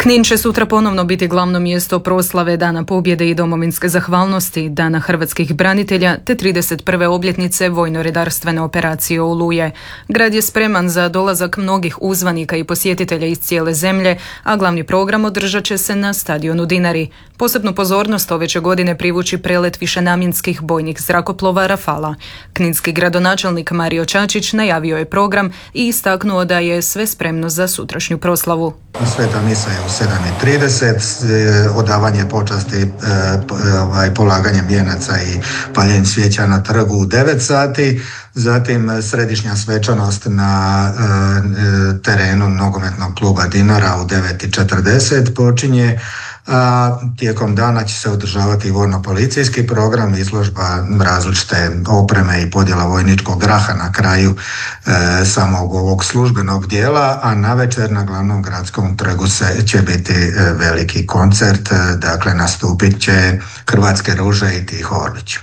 Knin će sutra ponovno biti glavno mjesto proslave Dana pobjede i domovinske zahvalnosti, Dana hrvatskih branitelja te 31. obljetnice vojno-redarstvene operacije Oluje. Grad je spreman za dolazak mnogih uzvanika i posjetitelja iz cijele zemlje, a glavni program održat će se na stadionu Dinari. Posebnu pozornost ove će godine privući prelet višenamjenskih bojnih zrakoplova Rafala. Kninski gradonačelnik Mario Čačić najavio je program i istaknuo da je sve spremno za sutrašnju proslavu. Sveta misa je u 7:30, odavanje počasti, polaganje vijenaca i paljenje svijeća na trgu u 9 sati, zatim središnja svečanost na terenu nogometnog kluba Dinara u 9:40 počinje. A tijekom dana će se održavati vojno-policijski program, izložba različite opreme i podjela vojničkog graha na kraju samog ovog službenog dijela, a navečer na glavnom gradskom trgu će biti veliki koncert, dakle nastupit će Hrvatske ruže i Tiho Orlić.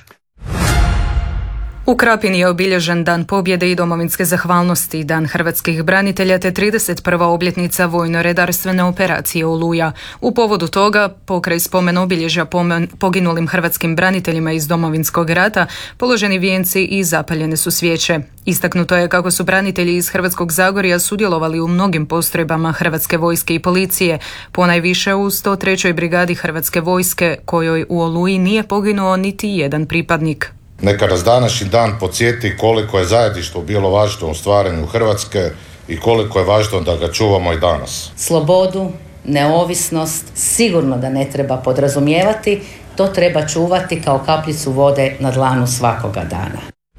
U Krapini je obilježen Dan pobjede i domovinske zahvalnosti, Dan hrvatskih branitelja te 31. obljetnica vojno-redarstvene operacije Oluja. U povodu toga, pokraj spomen obilježja poginulim hrvatskim braniteljima iz Domovinskog rata, položeni vijenci i zapaljene su svijeće. Istaknuto je kako su branitelji iz Hrvatskog Zagorja sudjelovali u mnogim postrojbama Hrvatske vojske i policije, ponajviše u 103. brigadi Hrvatske vojske, kojoj u Oluji nije poginuo niti jedan pripadnik. Neka nas današnji dan podsjeti koliko je zajedništvo bilo važno u stvaranju Hrvatske i koliko je važno da ga čuvamo i danas. Slobodu, neovisnost sigurno da ne treba podrazumijevati, to treba čuvati kao kapljicu vode na dlanu svakoga dana.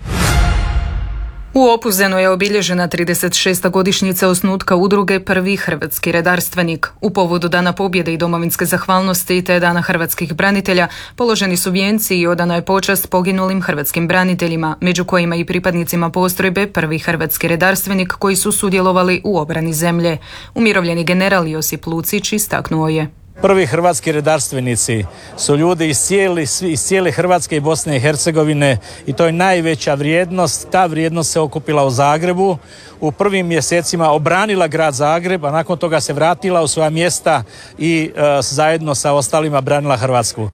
U Opuzenu je obilježena 36. godišnjica osnutka udruge Prvi hrvatski redarstvenik. U povodu Dana pobjede i domovinske zahvalnosti te Dana hrvatskih branitelja položeni su vijenci i odana je počast poginulim hrvatskim braniteljima, među kojima i pripadnicima postrojbe Prvi hrvatski redarstvenik koji su sudjelovali u obrani zemlje. Umirovljeni general Josip Lucić istaknuo je: Prvi hrvatski redarstvenici su ljudi iz cijele Hrvatske i Bosne i Hercegovine i to je najveća vrijednost. Ta vrijednost se okupila u Zagrebu. U prvim mjesecima obranila grad Zagreb, a nakon toga se vratila u svoja mjesta i zajedno sa ostalima branila Hrvatsku.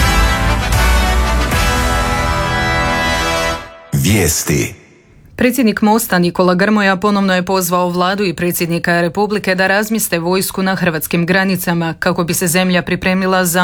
Vijesti. Predsjednik Mosta Nikola Grmoja ponovno je pozvao vladu i predsjednika Republike da razmjeste vojsku na hrvatskim granicama kako bi se zemlja pripremila za